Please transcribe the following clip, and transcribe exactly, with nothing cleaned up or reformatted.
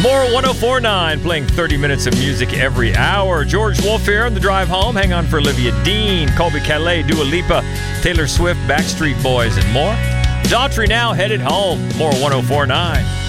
More one oh four point nine, playing thirty minutes of music every hour. George Wolf here on the drive home. Hang on for Olivia Dean, Colby Calais, Dua Lipa, Taylor Swift, Backstreet Boys, and more. Daughtry now headed home. More one oh four point nine.